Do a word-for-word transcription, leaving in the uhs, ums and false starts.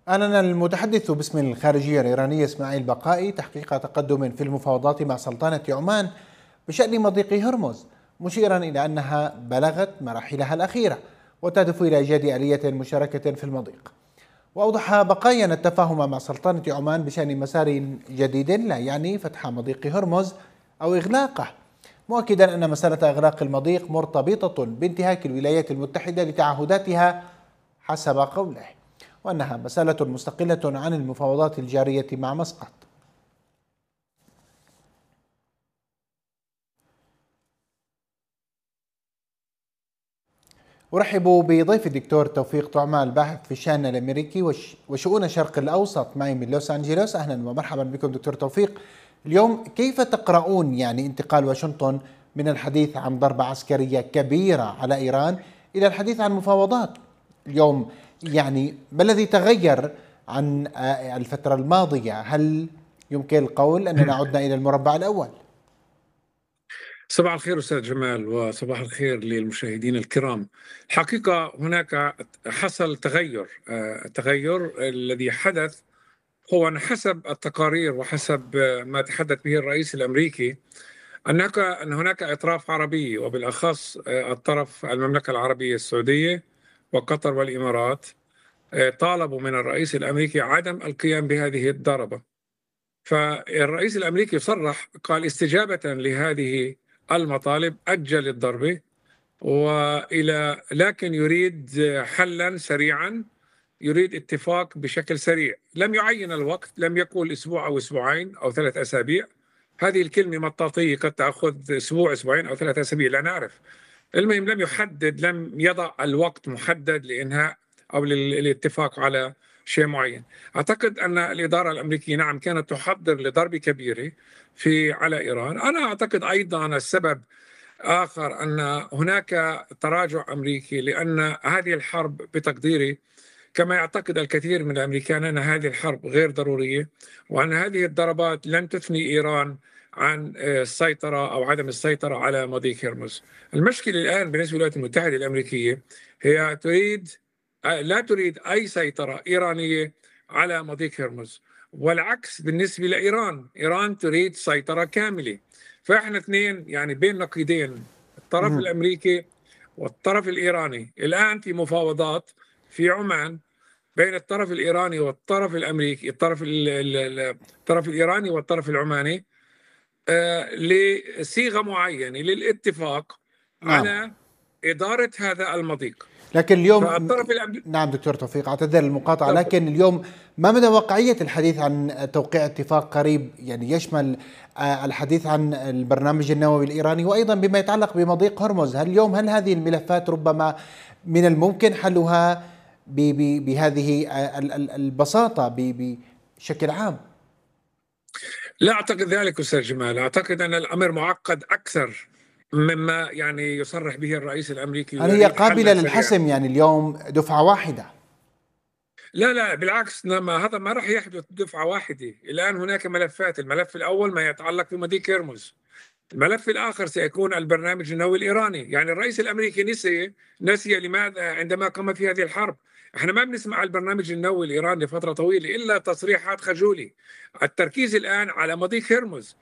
أعلن المتحدث باسم الخارجية الإيرانية إسماعيل بقائي تحقيق تقدم في المفاوضات مع سلطنة عمان بشأن مضيق هرمز، مشيرا إلى أنها بلغت مراحلها الأخيرة وتهدف إلى إيجاد آلية مشاركة في المضيق. وأوضح بقائي أن التفاهم مع سلطنة عمان بشأن مسار جديد لا يعني فتح مضيق هرمز أو إغلاقه، مؤكدا أن مسألة إغلاق المضيق مرتبطة بانتهاك الولايات المتحدة لتعهداتها حسب قوله، وأنها مسألة مستقلة عن المفاوضات الجارية مع مسقط. أرحب بضيف الدكتور توفيق طعمة الباحث في الشأن الأمريكي وشؤون الشرق الأوسط معي من لوس أنجلوس. أهلا ومرحبا بكم دكتور توفيق. اليوم كيف تقرؤون يعني انتقال واشنطن من الحديث عن ضربة عسكرية كبيرة على إيران إلى الحديث عن مفاوضات اليوم؟ يعني ما الذي تغير عن الفترة الماضية؟ هل يمكن القول أننا عدنا إلى المربع الأول؟ صباح الخير أستاذ جمال، وصباح الخير للمشاهدين الكرام. حقيقة هناك حصل تغير. التغير الذي حدث هو أن حسب التقارير وحسب ما تحدث به الرئيس الأمريكي أنك أن هناك أطراف عربية، وبالأخص الطرف المملكة العربية السعودية وقطر والإمارات، طالبوا من الرئيس الأمريكي عدم القيام بهذه الضربة. فالرئيس الأمريكي صرح، قال استجابة لهذه المطالب أجل الضربة وإلى لكن يريد حلا سريعا، يريد اتفاق بشكل سريع. لم يعين الوقت، لم يقول أسبوع أو أسبوعين أو ثلاث أسابيع. هذه الكلمة مطاطية، قد تأخذ أسبوع أسبوعين أو ثلاث أسابيع، لا نعرف. المهم لم يحدد، لم يضع الوقت محدد لإنهاء أو للاتفاق على شيء معين. أعتقد أن الإدارة الأمريكية نعم كانت تحضر لضربة كبيرة في على إيران. أنا أعتقد أيضا السبب آخر أن هناك تراجع أمريكي، لأن هذه الحرب بتقديري كما يعتقد الكثير من الأمريكان أن هذه الحرب غير ضرورية، وأن هذه الضربات لن تثني إيران عن السيطرة أو عدم السيطرة على مضيق هرمز. المشكلة الآن بالنسبة للولايات المتحدة الأمريكية هي تريد لا تريد أي سيطرة إيرانية على مضيق هرمز، والعكس بالنسبة لإيران، إيران تريد سيطرة كاملة. فإحنا اثنين يعني بين نقيضين، الطرف الأمريكي والطرف الإيراني. الآن في مفاوضات في عمان بين الطرف الإيراني والطرف الأمريكي، الطرف الطرف الإيراني والطرف العماني، آه لصيغة معينة للاتفاق نعم. على إدارة هذا المضيق. لكن اليوم نعم دكتور توفيق، اعتذر المقاطعة، لكن اليوم ما مدى واقعية الحديث عن توقيع اتفاق قريب يعني يشمل الحديث عن البرنامج النووي الإيراني وأيضا بما يتعلق بمضيق هرمز؟ هل اليوم هل هذه الملفات ربما من الممكن حلها بهذه البساطة بشكل عام؟ لا أعتقد ذلك أستاذ جمال. أعتقد أن الأمر معقد أكثر مما يعني يصرح به الرئيس الأمريكي. هل هي قابلة للحسم يعني اليوم دفعة واحدة؟ لا لا بالعكس، ما هذا ما راح يحدث دفعة واحدة. الآن هناك ملفات، الملف الأول ما يتعلق بمضيق هرمز، الملف الآخر سيكون البرنامج النووي الإيراني. يعني الرئيس الأمريكي نسي نسي لماذا عندما قام في هذه الحرب. احنا ما بنسمع البرنامج النووي الإيراني لفترة طويلة إلا تصريحات خجولة. التركيز الآن على مضيق هرمز،